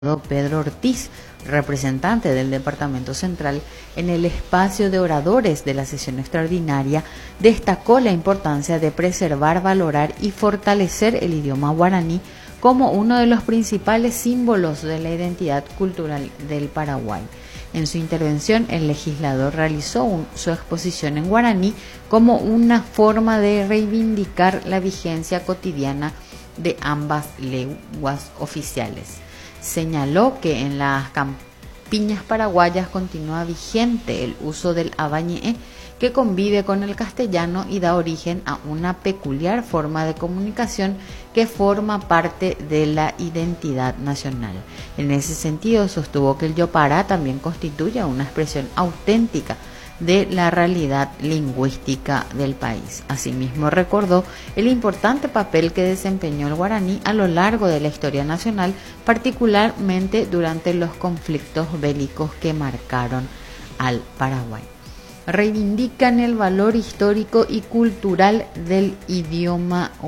Pedro Ortiz, representante del Departamento Central, en el espacio de oradores de la sesión extraordinaria, destacó la importancia de preservar, valorar y fortalecer el idioma guaraní como uno de los principales símbolos de la identidad cultural del Paraguay. En su intervención, el legislador realizó su exposición en guaraní como una forma de reivindicar la vigencia cotidiana de ambas lenguas oficiales. Señaló que en las campiñas paraguayas continúa vigente el uso del avañe'e, que convive con el castellano y da origen a una peculiar forma de comunicación que forma parte de la identidad nacional. En ese sentido, sostuvo que el yopará también constituye una expresión auténtica de la realidad lingüística del país. Asimismo, recordó el importante papel que desempeñó el guaraní a lo largo de la historia nacional, particularmente durante los conflictos bélicos que marcaron al Paraguay. Reivindican el valor histórico y cultural del idioma